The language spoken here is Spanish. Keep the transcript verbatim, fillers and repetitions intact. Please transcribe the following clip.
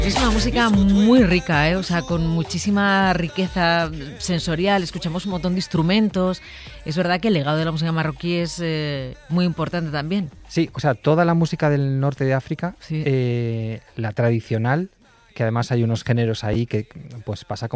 Es una música muy rica, ¿eh? O sea, con muchísima riqueza sensorial. Escuchamos un montón de instrumentos. Es verdad que el legado de la música marroquí es eh, muy importante también. Sí, o sea, toda la música del norte de África, Sí. eh, la tradicional, que además hay unos géneros ahí que pues pasa como